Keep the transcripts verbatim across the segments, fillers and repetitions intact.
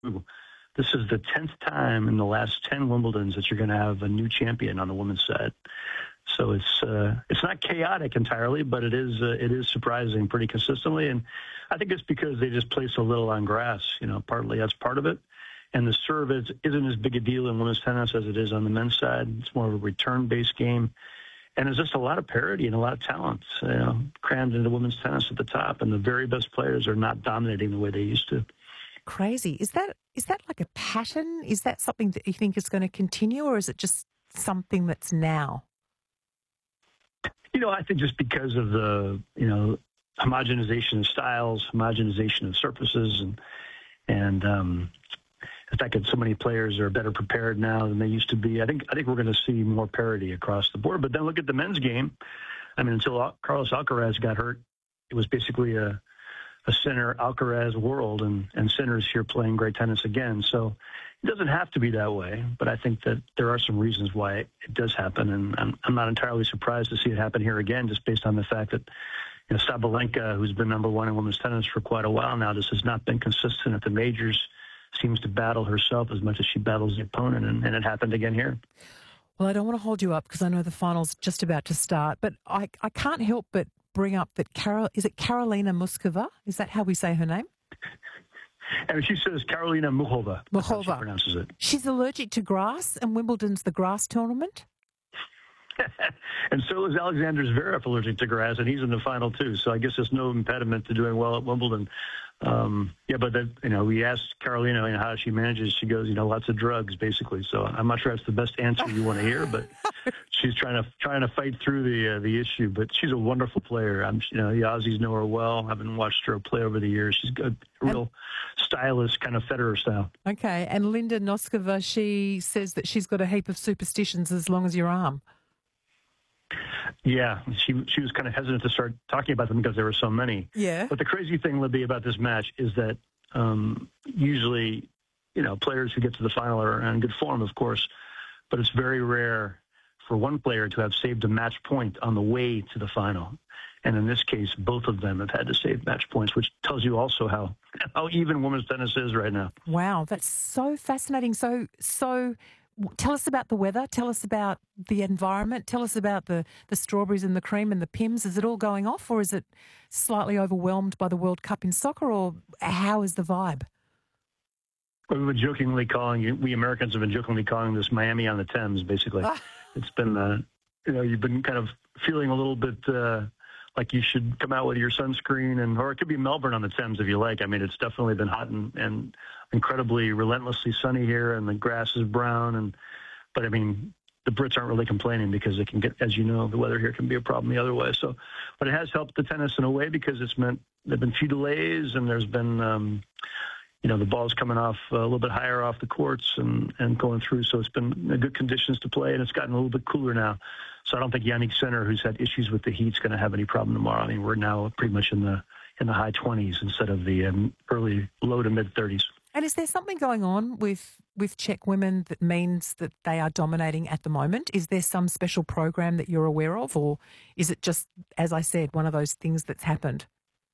This is the tenth time in the last ten Wimbledons that you're going to have a new champion on the women's side. So it's uh, it's not chaotic entirely, but it is uh, it is surprising pretty consistently. And I think it's because they just play so little on grass. You know, partly that's part of it. And the serve is, isn't as big a deal in women's tennis as it is on the men's side. It's more of a return-based game. And there's just a lot of parity and a lot of talent, you know, crammed into women's tennis at the top. And the very best players are not dominating the way they used to. Crazy. Is that is that like a pattern? Is that something that you think is going to continue, or is it just something that's now? You know, I think just because of the, you know, homogenization of styles, homogenization of surfaces, and and um, the fact that so many players are better prepared now than they used to be. I think I think we're going to see more parity across the board. But then look at the men's game. I mean, until Carlos Alcaraz got hurt, it was basically a a center Alcaraz world, and, and centers here playing great tennis again. So it doesn't have to be that way, but I think that there are some reasons why it, it does happen, and I'm, I'm not entirely surprised to see it happen here again, just based on the fact that, you know, Sabalenka, who's been number one in women's tennis for quite a while now, just has not been consistent at the majors, seems to battle herself as much as she battles the opponent, and, and it happened again here. Well, I don't want to hold you up because I know the final's just about to start, but I, I can't help but bring up that Carol, is it Karolina Muskova? Is that how we say her name? And she says Karolina Muchova. That's how she Muchova. pronounces it. She's allergic to grass, and Wimbledon's the grass tournament. And so is Alexander Zverev allergic to grass, and he's in the final too. So I guess there's no impediment to doing well at Wimbledon. Um, yeah, but that, you know, we asked Karolina, you know, how she manages. She goes, you know, lots of drugs, basically. So I'm not sure that's the best answer you want to hear, but she's trying to trying to fight through the uh, the issue. But she's a wonderful player. I'm, you know, the Aussies know her well. I've been watched her play over the years. She's a real stylist, kind of Federer style. Okay, and Linda Noskova, she says that she's got a heap of superstitions as long as your arm. Yeah, she she was kind of hesitant to start talking about them because there were so many. Yeah. But the crazy thing, Libby, about this match is that um, usually, you know, players who get to the final are in good form, of course, but it's very rare for one player to have saved a match point on the way to the final. And in this case, both of them have had to save match points, which tells you also how how even women's tennis is right now. Wow, that's so fascinating. So so. Tell us about the weather. Tell us about the environment. Tell us about the, the strawberries and the cream and the Pims. Is it all going off, or is it slightly overwhelmed by the World Cup in soccer, or how is the vibe? We've been jokingly calling, we Americans have been jokingly calling this Miami on the Thames, basically. It's been, uh, you know, you've been kind of feeling a little bit uh, like you should come out with your sunscreen, and or it could be Melbourne on the Thames if you like. I mean, it's definitely been hot and, and incredibly relentlessly sunny here, and the grass is brown. And but I mean, the Brits aren't really complaining because it can get, as you know, the weather here can be a problem the other way. So, but it has helped the tennis in a way because it's meant there've been few delays, and there's been, um, you know, the ball's coming off a little bit higher off the courts and and going through. So it's been good conditions to play, and it's gotten a little bit cooler now. So I don't think Yannick Sinner, who's had issues with the heat, is going to have any problem tomorrow. I mean, we're now pretty much in the in the high twenties instead of the um, early low to mid thirties. And is there something going on with, with Czech women that means that they are dominating at the moment? Is there some special program that you're aware of, or is it just, as I said, one of those things that's happened?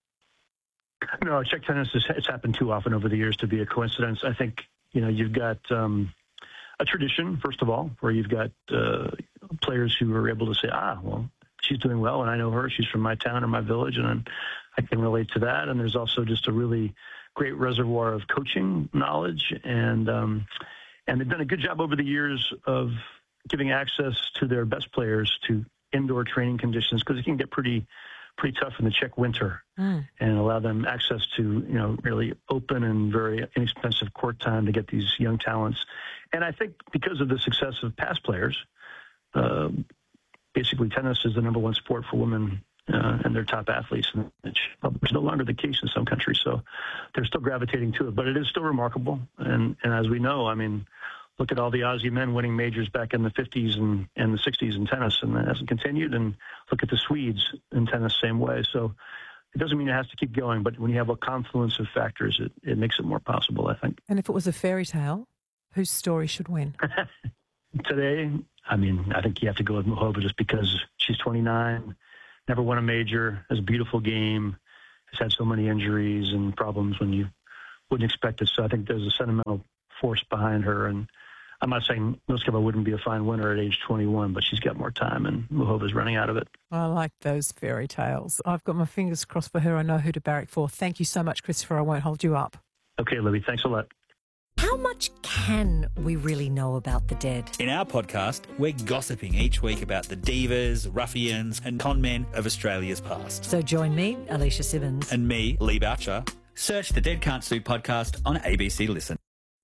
No, Czech tennis has it's happened too often over the years to be a coincidence. I think, you know, you've got um, a tradition, first of all, where you've got uh, players who are able to say, ah, well, she's doing well, and I know her. She's from my town or my village, and I can relate to that. And there's also just a really great reservoir of coaching knowledge, and um, and they've done a good job over the years of giving access to their best players to indoor training conditions, because it can get pretty pretty tough in the Czech winter, mm. and allow them access to, you know, really open and very inexpensive court time to get these young talents. And I think because of the success of past players, uh, basically tennis is the number one sport for women uh, and their top athletes, and it's no longer the case in some countries. So they're still gravitating to it, but it is still remarkable. And, and as we know, I mean, look at all the Aussie men winning majors back in the fifties and, and the sixties in tennis, and that hasn't continued. And look at the Swedes in tennis, same way. So it doesn't mean it has to keep going, but when you have a confluence of factors, it, it makes it more possible, I think. And if it was a fairy tale, whose story should win? Today, I mean, I think you have to go with Muchova just because she's twenty-nine, never won a major, has a beautiful game, has had so many injuries and problems when you wouldn't expect it. So I think there's a sentimental force behind her. And I'm not saying Noskova wouldn't be a fine winner at age twenty-one, but she's got more time, and Muhova's running out of it. I like those fairy tales. I've got my fingers crossed for her. I know who to barrack for. Thank you so much, Christopher. I won't hold you up. Okay, Libby, thanks a lot. How much can we really know about the dead? In our podcast, we're gossiping each week about the divas, ruffians and con men of Australia's past. So join me, Alicia Simmons. And me, Lee Boucher. Search the Dead Can't Sue podcast on A B C Listen.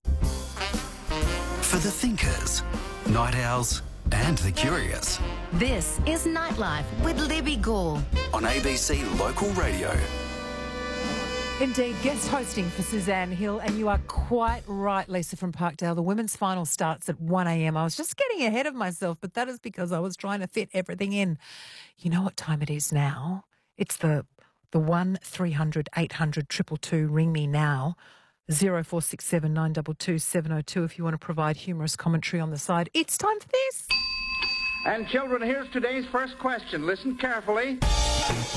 For the thinkers, night owls and the curious. This is Nightlife with Libby Gore. On A B C Local Radio. Indeed, guest hosting for Suzanne Hill, and you are quite right, Lisa from Parkdale. The women's final starts at one a.m. I was just getting ahead of myself, but that is because I was trying to fit everything in. You know what time it is now? It's the the one three hundred eight hundred two two two. Ring me now. zero four six seven nine two two seven zero two if you want to provide humorous commentary on the side. It's time for this. And children, here's today's first question. Listen carefully.